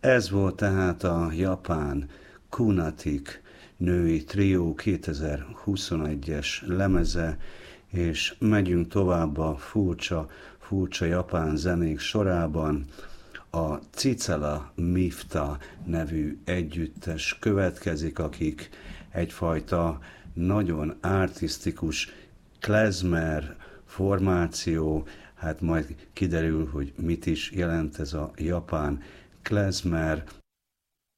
Ez volt tehát a japán Kunatik női trió 2021-es lemeze, és megyünk tovább a furcsa japán zenék sorában. A Cicela Mifta nevű együttes következik, akik egyfajta nagyon artisztikus klezmer formáció, hát majd kiderül, hogy mit is jelent ez a japán klezmer,